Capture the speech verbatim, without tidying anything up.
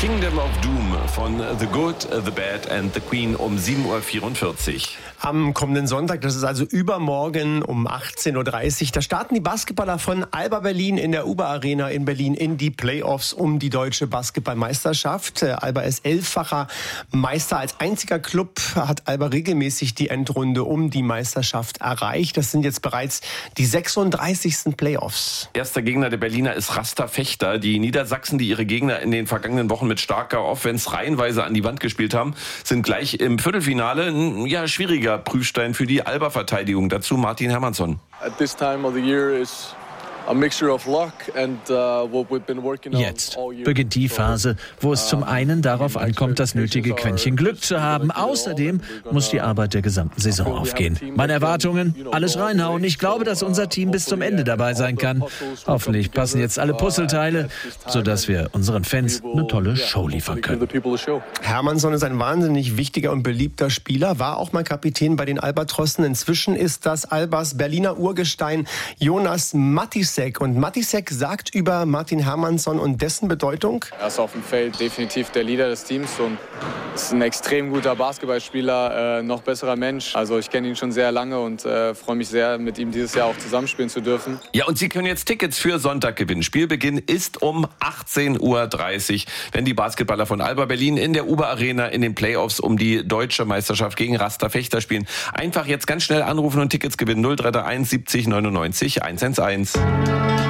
Kingdom of Doom von The Good, The Bad and The Queen um sieben Uhr vierundvierzig. Am kommenden Sonntag, das ist also übermorgen um achtzehn Uhr dreißig, da starten die Basketballer von Alba Berlin in der Uber Arena in Berlin in die Playoffs um die deutsche Basketballmeisterschaft. Alba ist elffacher Meister. Als einziger Club hat Alba regelmäßig die Endrunde um die Meisterschaft erreicht. Das sind jetzt bereits die sechsunddreißigsten Playoffs. Erster Gegner der Berliner ist Rasta Fechter. Die Niedersachsen, die ihre Gegner in den vergangenen Wochen mit starker Offense reihenweise an die Wand gespielt haben, sind gleich im Viertelfinale ein ja, schwieriger Prüfstein für die Alba-Verteidigung. Dazu Martin Hermannsson. At this time of the year is a mixture of luck and uh, what we've been working on. Jetzt beginnt die Phase, wo es zum einen darauf ankommt, das nötige Quäntchen Glück zu haben. Außerdem muss die Arbeit der gesamten Saison aufgehen. Meine Erwartungen, alles reinhauen. Ich glaube, dass unser Team bis zum Ende dabei sein kann. Hoffentlich passen jetzt alle Puzzleteile, sodass wir unseren Fans eine tolle Show liefern können. Hermannsson ist ein wahnsinnig wichtiger und beliebter Spieler, war auch mal Kapitän bei den Albatrossen. Inzwischen ist das Albas Berliner Urgestein Jonas Matisek. Und Matisek sagt über Martin Hermannsson und dessen Bedeutung: Er ist auf dem Feld definitiv der Leader des Teams und ist ein extrem guter Basketballspieler, äh, noch besserer Mensch. Also ich kenne ihn schon sehr lange und äh, freue mich sehr, mit ihm dieses Jahr auch zusammenspielen zu dürfen. Ja, und Sie können jetzt Tickets für Sonntag gewinnen. Spielbeginn ist um achtzehn Uhr dreißig, wenn die Basketballer von Alba Berlin in der Uber Arena in den Playoffs um die deutsche Meisterschaft gegen Rasta Fechter spielen. Einfach jetzt ganz schnell anrufen und Tickets gewinnen. null drei drei eins siebzig neunundneunzig hundertelf.